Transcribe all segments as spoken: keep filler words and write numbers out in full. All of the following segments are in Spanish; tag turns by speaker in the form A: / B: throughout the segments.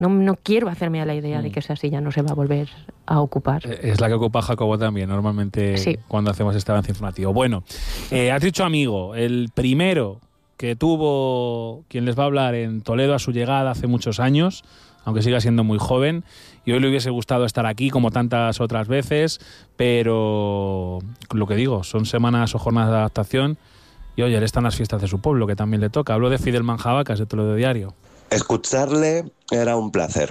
A: No, no quiero hacerme a la idea mm. de que esa silla no se va a volver a ocupar.
B: Es la que ocupa Jacobo también, normalmente sí. cuando hacemos este avance informativo. Bueno, eh, has dicho amigo, el primero que tuvo quien les va a hablar en Toledo a su llegada hace muchos años, aunque siga siendo muy joven, y hoy le hubiese gustado estar aquí como tantas otras veces, pero lo que digo, son semanas o jornadas de adaptación y oye, él está en las fiestas de su pueblo, que también le toca. Hablo de Fidel Manjabacas, de Toledo Diario.
C: Escucharle era un placer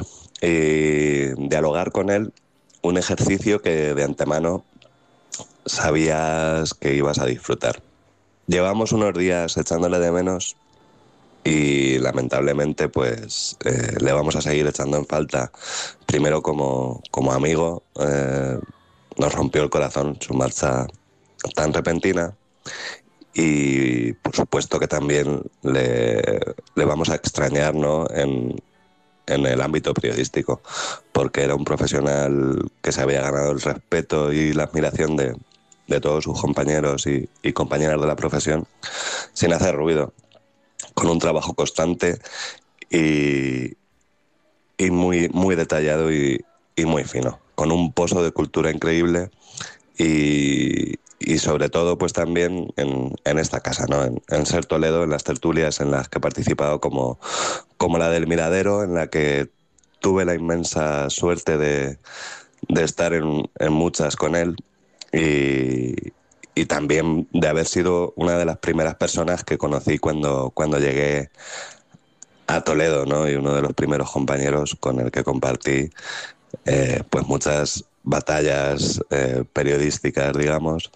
C: y dialogar con él un ejercicio que de antemano sabías que ibas a disfrutar. Llevamos unos días echándole de menos y lamentablemente pues eh, le vamos a seguir echando en falta. Primero como, como amigo, eh, nos rompió el corazón su marcha tan repentina. Y por supuesto que también le, le vamos a extrañar, ¿no?, en, en el ámbito periodístico, porque era un profesional que se había ganado el respeto y la admiración de, de todos sus compañeros y, y compañeras de la profesión, sin hacer ruido, con un trabajo constante y, y muy, muy detallado y, y muy fino, con un pozo de cultura increíble y... Y sobre todo, pues también en, en esta casa, ¿no? En, en Ser Toledo, en las tertulias en las que he participado, como, como la del Miradero, en la que tuve la inmensa suerte de, de estar en, en muchas con él y, y también de haber sido una de las primeras personas que conocí cuando, cuando llegué a Toledo, ¿no? Y uno de los primeros compañeros con el que compartí eh, pues muchas batallas eh, periodísticas, digamos,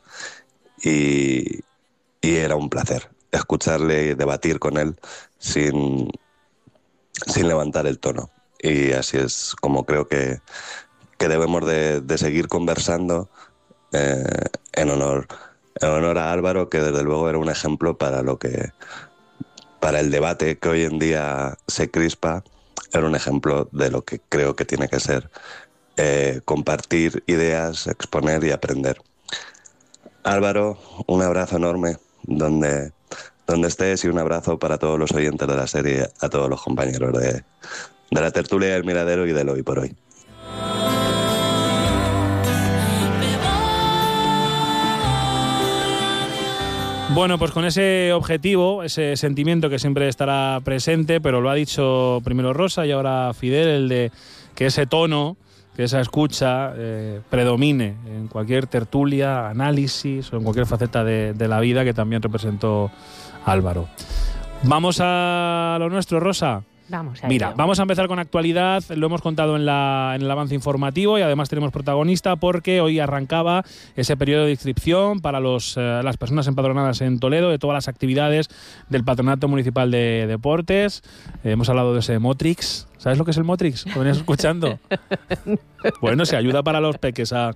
C: y, y era un placer escucharle y debatir con él sin, sin levantar el tono. Y así es como creo que, que debemos de, de seguir conversando eh, en honor, en honor a Álvaro, que desde luego era un ejemplo para lo que para el debate que hoy en día se crispa, era un ejemplo de lo que creo que tiene que ser Eh, compartir ideas, exponer y aprender. Álvaro, un abrazo enorme donde, donde estés y un abrazo para todos los oyentes de la serie, a todos los compañeros de, de la tertulia del Miradero y del Hoy por Hoy.
B: Bueno, pues con ese objetivo, ese sentimiento que siempre estará presente, pero lo ha dicho primero Rosa y ahora Fidel, el de que ese tono, que esa escucha eh, predomine en cualquier tertulia, análisis o en cualquier faceta de, de la vida que también representó Álvaro. Vamos a lo nuestro, Rosa.
A: Vamos a
B: Mira,
A: ello.
B: vamos a empezar con actualidad, lo hemos contado en, la, en el avance informativo y además tenemos protagonista porque hoy arrancaba ese periodo de inscripción para los, eh, las personas empadronadas en Toledo de todas las actividades del Patronato Municipal de Deportes. Eh, hemos hablado de ese Motrix. ¿Sabes lo que es el Motrix? ¿Lo venías escuchando? Bueno, se ayuda para los peques a,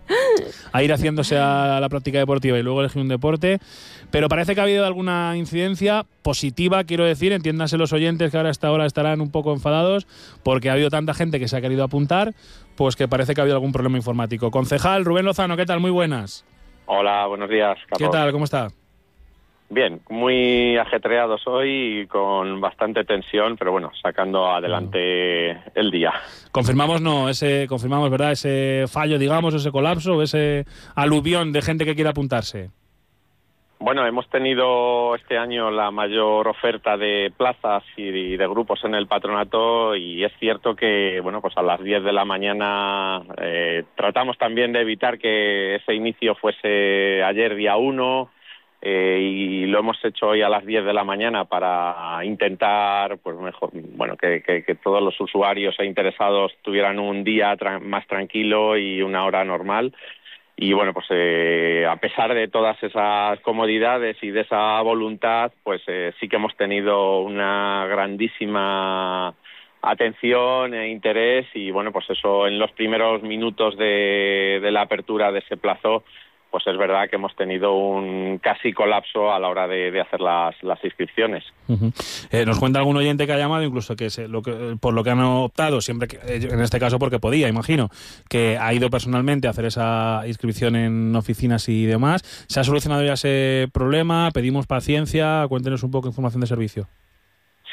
B: a ir haciéndose a la práctica deportiva y luego elegir un deporte. Pero parece que ha habido alguna incidencia positiva, quiero decir, entiéndanse los oyentes que ahora a esta hora estarán un poco enfadados porque ha habido tanta gente que se ha querido apuntar, pues que parece que ha habido algún problema informático. Concejal Rubén Lozano, ¿qué tal? Muy buenas.
D: Hola, buenos días, Carlos.
B: ¿Qué tal? ¿Cómo está?
D: Bien, muy ajetreados hoy y con bastante tensión, pero bueno, sacando adelante no. el día.
B: Confirmamos, no, ese, confirmamos, ¿verdad? Ese fallo, digamos, ese colapso, ese aluvión de gente que quiere apuntarse.
D: Bueno, hemos tenido este año la mayor oferta de plazas y de grupos en el patronato y es cierto que, bueno, pues a las diez de la mañana eh, tratamos también de evitar que ese inicio fuese ayer día uno eh, y lo hemos hecho hoy a las diez de la mañana para intentar, pues mejor, bueno, que, que, que todos los usuarios e interesados tuvieran un día tra- más tranquilo y una hora normal. Y bueno, pues eh, a pesar de todas esas comodidades y de esa voluntad, pues eh, sí que hemos tenido una grandísima atención e interés y bueno, pues eso en los primeros minutos de, de la apertura de ese plazo, pues es verdad que hemos tenido un casi colapso a la hora de, de hacer las, las inscripciones.
B: Uh-huh. Eh, nos cuenta algún oyente que ha llamado, incluso que, se, lo que por lo que han optado, siempre que, en este caso porque podía, imagino, que ha ido personalmente a hacer esa inscripción en oficinas y demás. ¿Se ha solucionado ya ese problema? ¿Pedimos paciencia? Cuéntenos un poco de información de servicio.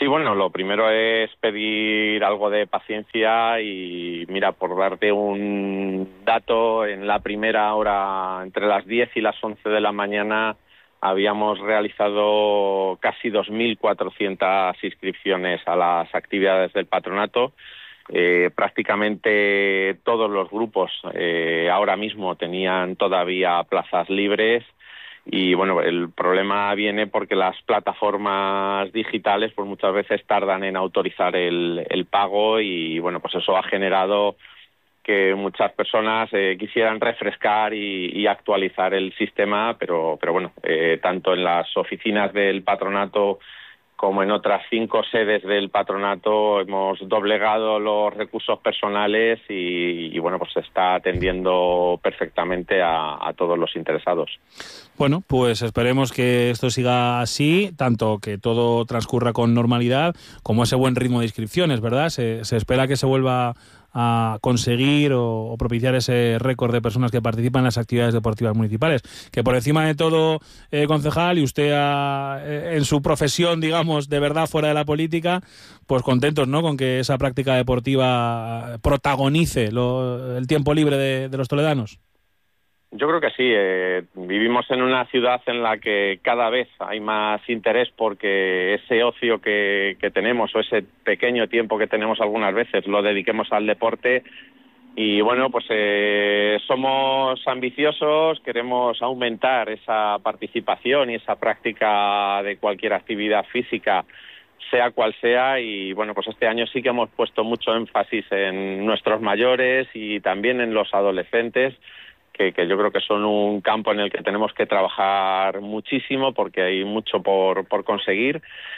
D: Sí, bueno, lo primero es pedir algo de paciencia y, mira, por darte un dato, en la primera hora, entre las diez y las once de la mañana, habíamos realizado casi dos mil cuatrocientas inscripciones a las actividades del patronato. Eh, prácticamente todos los grupos eh, ahora mismo tenían todavía plazas libres. Y bueno, el problema viene porque las plataformas digitales pues muchas veces tardan en autorizar el, el pago y bueno, pues eso ha generado que muchas personas eh, quisieran refrescar y, y actualizar el sistema, pero, pero bueno, eh, tanto en las oficinas del patronato como en otras cinco sedes del patronato hemos doblegado los recursos personales y, y bueno, pues se está atendiendo perfectamente a, a todos los interesados.
B: Bueno, pues esperemos que esto siga así, tanto que todo transcurra con normalidad como ese buen ritmo de inscripciones, ¿verdad? Se, se espera que se vuelva a conseguir o, o propiciar ese récord de personas que participan en las actividades deportivas municipales. Que por encima de todo, eh, concejal, y usted a, eh, en su profesión, digamos, de verdad fuera de la política, pues contentos, ¿no?, con que esa práctica deportiva protagonice lo, el tiempo libre de, de los toledanos.
D: Yo creo que sí. Eh, vivimos en una ciudad en la que cada vez hay más interés porque ese ocio que, que tenemos o ese pequeño tiempo que tenemos algunas veces lo dediquemos al deporte y bueno, pues eh, somos ambiciosos, queremos aumentar esa participación y esa práctica de cualquier actividad física, sea cual sea, y bueno, pues este año sí que hemos puesto mucho énfasis en nuestros mayores y también en los adolescentes, Que, que yo creo que son un campo en el que tenemos que trabajar muchísimo porque hay mucho por, por conseguir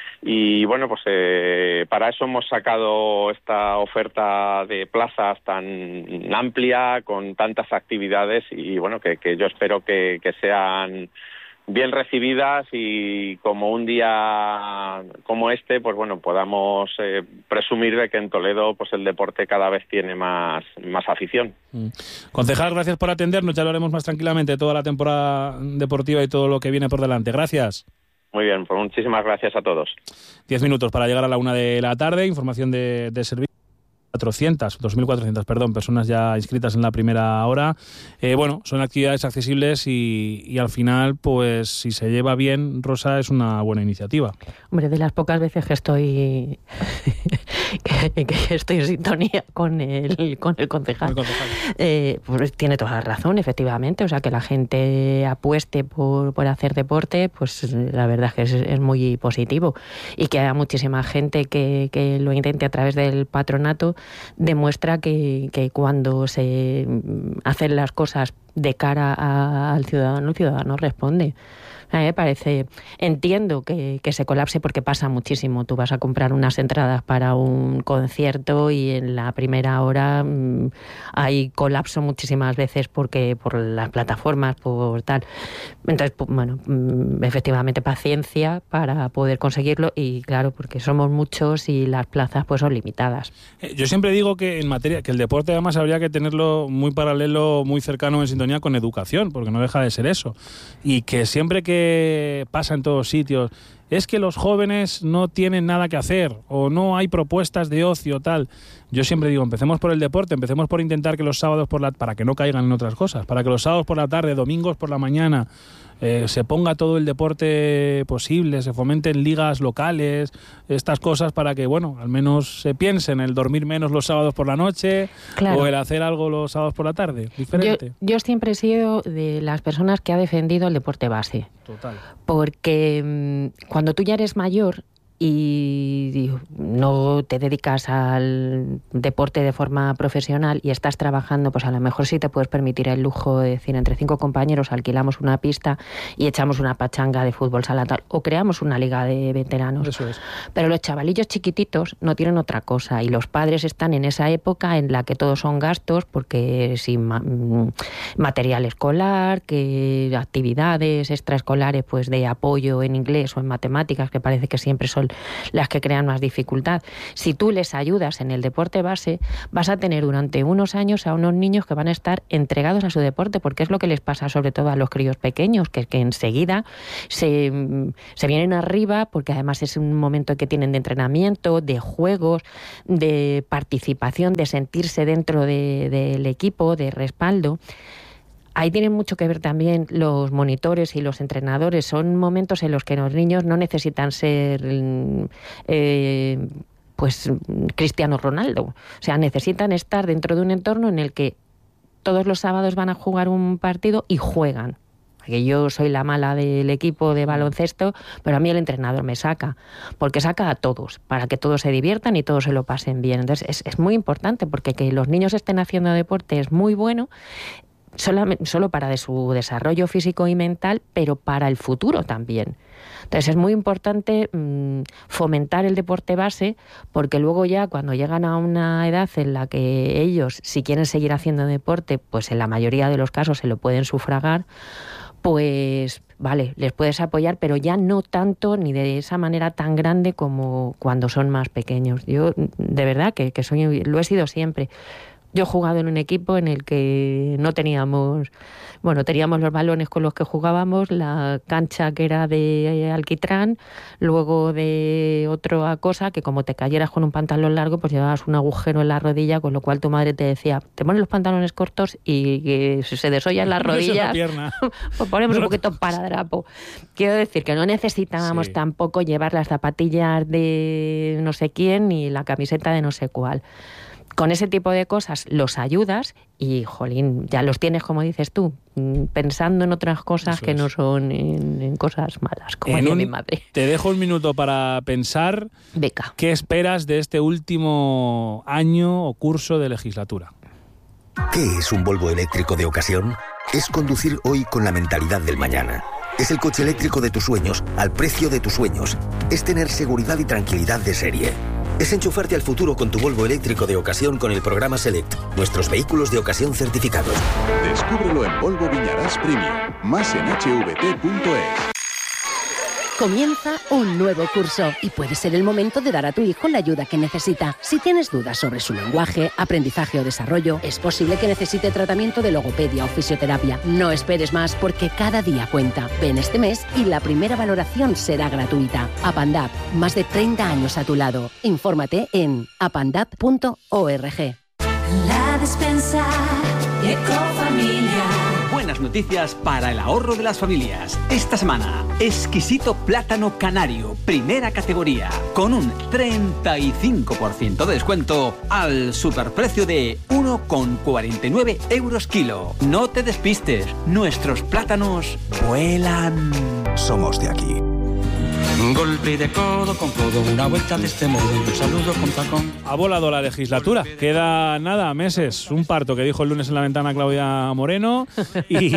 D: y bueno, pues eh, para eso hemos sacado esta oferta de plazas tan amplia, con tantas actividades y bueno, que, que yo espero que, que sean bien recibidas y como un día como este, pues bueno, podamos eh, presumir de que en Toledo pues el deporte cada vez tiene más, más afición.
B: Mm. Concejal, gracias por atendernos, ya hablaremos más tranquilamente de toda la temporada deportiva y todo lo que viene por delante. Gracias.
D: Muy bien, pues muchísimas gracias a todos.
B: Diez minutos para llegar a la una de la tarde, información de, de servicio. cuatrocientas, dos mil cuatrocientas, perdón, personas ya inscritas en la primera hora. Eh, bueno, son actividades accesibles y, y al final, pues si se lleva bien, Rosa, es una buena iniciativa.
A: Hombre, de las pocas veces que estoy que, que estoy en sintonía con el, con el concejal,
B: el concejal.
A: Eh, pues tiene toda la razón, efectivamente. O sea, que la gente apueste por, por hacer deporte, pues la verdad es que es, es muy positivo. Y que haya muchísima gente que, que lo intente a través del patronato, demuestra que, que cuando se hacen las cosas de cara a, al ciudadano, el ciudadano responde. A mí me parece, entiendo que, que se colapse porque pasa muchísimo. Tú vas a comprar unas entradas para un concierto y en la primera hora mmm, hay colapso muchísimas veces porque por las plataformas, por tal. Entonces, pues, bueno, mmm, efectivamente paciencia para poder conseguirlo y claro, porque somos muchos y las plazas pues son limitadas.
B: Yo siempre digo que en materia, que el deporte además habría que tenerlo muy paralelo, muy cercano, en sintonía con educación, porque no deja de ser eso. Y que siempre que pasa en todos sitios, es que los jóvenes no tienen nada que hacer o no hay propuestas de ocio, tal. Yo siempre digo, empecemos por el deporte, empecemos por intentar que los sábados por la para que no caigan en otras cosas, para que los sábados por la tarde, domingos por la mañana, eh, se ponga todo el deporte posible, se fomenten ligas locales, estas cosas para que, bueno, al menos se piense en el dormir menos los sábados por la noche, claro, o el hacer algo los sábados por la tarde, diferente.
A: Yo, yo siempre he sido de las personas que ha defendido el deporte base.
B: Total.
A: Porque mmm, cuando tú ya eres mayor y no te dedicas al deporte de forma profesional y estás trabajando, pues a lo mejor sí te puedes permitir el lujo de decir, entre cinco compañeros alquilamos una pista y echamos una pachanga de fútbol sala tal, o creamos una liga de veteranos.
B: Eso es.
A: Pero los chavalillos chiquititos no tienen otra cosa y los padres están en esa época en la que todos son gastos, porque sin ma- material escolar, que actividades extraescolares pues de apoyo en inglés o en matemáticas, que parece que siempre son las que crean más dificultad. Si tú les ayudas en el deporte base, vas a tener durante unos años a unos niños que van a estar entregados a su deporte, porque es lo que les pasa sobre todo a los críos pequeños, que, que enseguida se, se vienen arriba, porque además es un momento que tienen de entrenamiento, de juegos, de participación, de sentirse dentro de, del equipo, de respaldo. Ahí tienen mucho que ver también los monitores y los entrenadores. Son momentos en los que los niños no necesitan ser eh, pues Cristiano Ronaldo. O sea, necesitan estar dentro de un entorno en el que todos los sábados van a jugar un partido y juegan. Que yo soy la mala del equipo de baloncesto, pero a mí el entrenador me saca, porque saca a todos, para que todos se diviertan y todos se lo pasen bien. Entonces es, es muy importante, porque que los niños estén haciendo deporte es muy bueno, solamente, solo para de su desarrollo físico y mental, pero para el futuro también. Entonces es muy importante mmm, fomentar el deporte base, porque luego ya cuando llegan a una edad en la que ellos, si quieren seguir haciendo deporte, pues en la mayoría de los casos se lo pueden sufragar, pues vale, les puedes apoyar, pero ya no tanto ni de esa manera tan grande como cuando son más pequeños. Yo de verdad que, que soy, lo he sido siempre. Yo he jugado en un equipo en el que no teníamos, bueno, teníamos los balones con los que jugábamos, la cancha que era de alquitrán, luego de otra cosa que como te cayeras con un pantalón largo, pues llevabas un agujero en la rodilla, con lo cual tu madre te decía, te pones los pantalones cortos y que si se desollan las rodillas, pues ponemos un poquito paradrapo. Quiero decir que no necesitábamos sí. tampoco llevar las zapatillas de no sé quién ni la camiseta de no sé cuál. Con ese tipo de cosas los ayudas y, jolín, ya los tienes, como dices tú, pensando en otras cosas Eso que es. no son en, en cosas malas, como decía mi madre.
B: Te dejo un minuto para pensar
A: Beca.
B: ¿Qué esperas de este último año o curso de legislatura?
E: ¿Qué es un Volvo eléctrico de ocasión? Es conducir hoy con la mentalidad del mañana. Es el coche eléctrico de tus sueños, al precio de tus sueños. Es tener seguridad y tranquilidad de serie. Es enchufarte al futuro con tu Volvo eléctrico de ocasión con el programa Select, nuestros vehículos de ocasión certificados.
F: Descúbrelo en Volvo Viñarás Premium, más en h v t punto es.
G: Comienza un nuevo curso y puede ser el momento de dar a tu hijo la ayuda que necesita. Si tienes dudas sobre su lenguaje, aprendizaje o desarrollo, es posible que necesite tratamiento de logopedia o fisioterapia. No esperes más, porque cada día cuenta. Ven este mes y la primera valoración será gratuita. Apandap, más de treinta años a tu lado. Infórmate en apandap punto org.
H: La despensa Ecofamilia.
I: Buenas noticias para el ahorro de las familias. Esta semana, exquisito plátano canario, primera categoría, con un treinta y cinco por ciento de descuento al superprecio de uno con cuarenta y nueve euros kilo. No te despistes, nuestros plátanos vuelan.
J: Somos de aquí.
K: Un golpe de codo con codo, una vuelta de este modo, un saludo con tacón.
B: Ha volado la legislatura, queda nada, meses, un parto que dijo el lunes en la ventana Claudia Moreno y,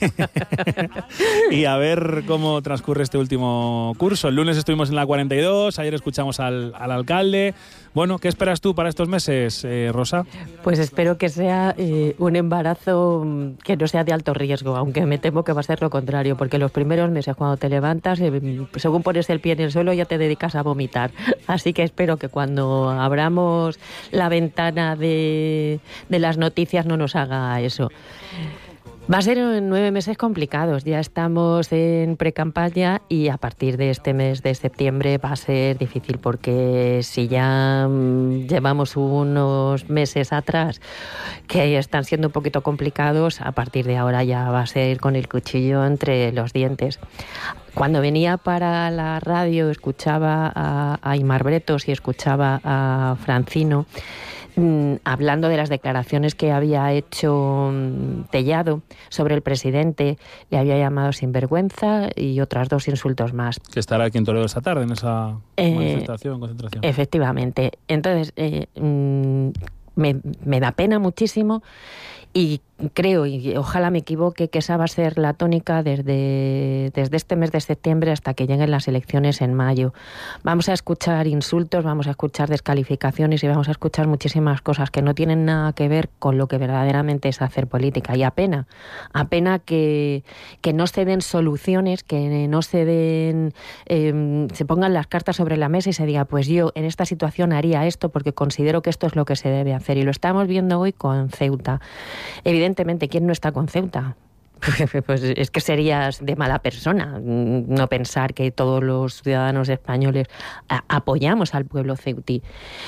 B: y a ver cómo transcurre este último curso. El lunes estuvimos en la cuarenta y dos, ayer escuchamos al, al alcalde. Bueno, ¿qué esperas tú para estos meses, eh, Rosa?
A: Pues espero que sea eh, un embarazo que no sea de alto riesgo, aunque me temo que va a ser lo contrario, porque los primeros meses cuando te levantas, eh, según pones el pie en el suelo ya te dedicas a vomitar. Así que espero que cuando abramos la ventana de, de las noticias no nos haga eso. Va a ser nueve meses complicados, ya estamos en precampaña y a partir de este mes de septiembre va a ser difícil, porque si ya llevamos unos meses atrás que están siendo un poquito complicados, a partir de ahora ya va a ser con el cuchillo entre los dientes. Cuando venía para la radio escuchaba a, a Aimar Bretos y escuchaba a Francino hablando de las declaraciones que había hecho Tellado sobre el presidente. Le había llamado sinvergüenza y otras dos insultos más.
B: Que estará aquí en Toledo esta tarde en esa
A: eh,
B: manifestación, concentración.
A: Efectivamente. Entonces, eh, me, me da pena muchísimo. Y creo, y ojalá me equivoque, que esa va a ser la tónica desde, desde este mes de septiembre hasta que lleguen las elecciones en mayo. Vamos a escuchar insultos, vamos a escuchar descalificaciones y vamos a escuchar muchísimas cosas que no tienen nada que ver con lo que verdaderamente es hacer política. Y apena, apena que, que no se den soluciones, que no se den, eh, se pongan las cartas sobre la mesa y se diga, pues yo en esta situación haría esto porque considero que esto es lo que se debe hacer. Y lo estamos viendo hoy con Ceuta. Evidentemente, ¿quién no está con Ceuta? Pues es que serías de mala persona no pensar que todos los ciudadanos españoles a- apoyamos al pueblo ceutí.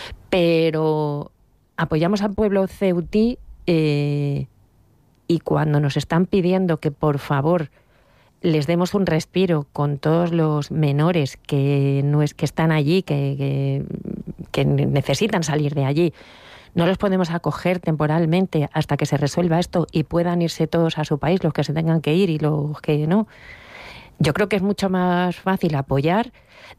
A: Pero apoyamos al pueblo ceutí eh, y cuando nos están pidiendo que por favor les demos un respiro con todos los menores que no es que están allí, que, que, que necesitan salir de allí, no los podemos acoger temporalmente hasta que se resuelva esto y puedan irse todos a su país, los que se tengan que ir y los que no. Yo creo que es mucho más fácil apoyar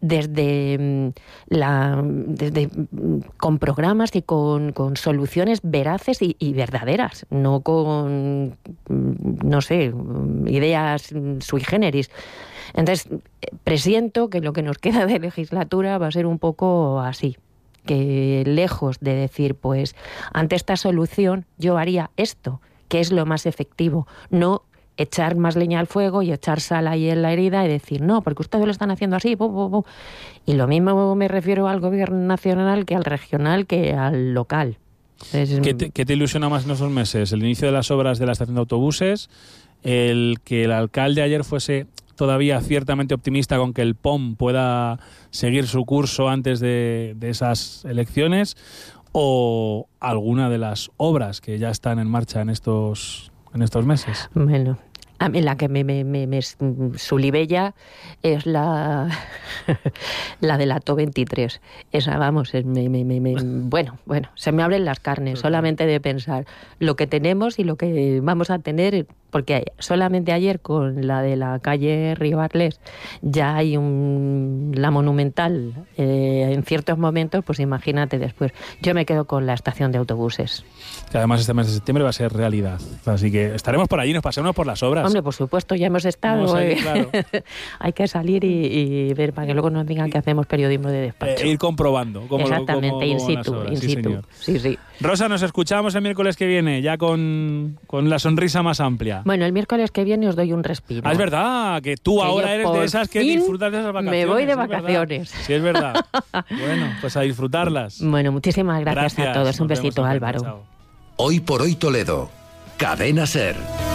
A: desde la desde con programas y con, con soluciones veraces y, y verdaderas, no con, no sé, ideas sui generis. Entonces, presiento que lo que nos queda de legislatura va a ser un poco así, que lejos de decir, pues, ante esta solución yo haría esto, que es lo más efectivo, no echar más leña al fuego y echar sal ahí en la herida y decir, no, porque ustedes lo están haciendo así, bu, bu, bu. Y lo mismo me refiero al gobierno nacional que al regional que al local. Es...
B: ¿Qué, te, ¿Qué te ilusiona más en esos meses? ¿El inicio de las obras de la estación de autobuses? ¿El que el alcalde ayer fuese todavía ciertamente optimista con que el P O M pueda seguir su curso antes de, de esas elecciones? ¿O alguna de las obras que ya están en marcha en estos, en estos meses?
A: Bueno, a mí la que me, me, me, me sulibella es la la de la T O veintitrés. Esa, vamos, es, me, me, me, me, bueno, bueno, se me abren las carnes solamente de pensar lo que tenemos y lo que vamos a tener, porque solamente ayer con la de la calle Río Arles ya hay un, la monumental eh, en ciertos momentos, pues imagínate después. Yo me quedo con la estación de autobuses.
B: Que además este mes de septiembre va a ser realidad. Así que estaremos por allí, nos pasemos por las obras.
A: Hombre, por supuesto, ya hemos estado.
B: Vamos ahí,
A: eh.
B: claro.
A: Hay que salir y, y ver para que luego nos digan que hacemos periodismo de despacho.
B: Eh, ir comprobando. Cómo,
A: Exactamente,
B: cómo,
A: in
B: cómo
A: situ,
B: obras.
A: in
B: Sí,
A: situ.
B: señor.
A: Sí, sí.
B: Rosa, nos escuchamos el miércoles que viene, ya con, con la sonrisa más amplia.
A: Bueno, el miércoles que viene os doy un respiro.
B: Ah, es verdad, que tú
A: Que
B: ahora
A: yo
B: eres
A: por
B: de esas que
A: fin
B: disfrutas de esas vacaciones.
A: me voy de
B: es
A: vacaciones.
B: verdad. Sí, es verdad. Bueno, pues a disfrutarlas.
A: Bueno, muchísimas gracias,
B: Gracias,
A: a todos. Un
B: nos vemos
A: besito,
B: en
A: Álvaro.
B: Chao.
E: Hoy por hoy Toledo. Cadena Ser.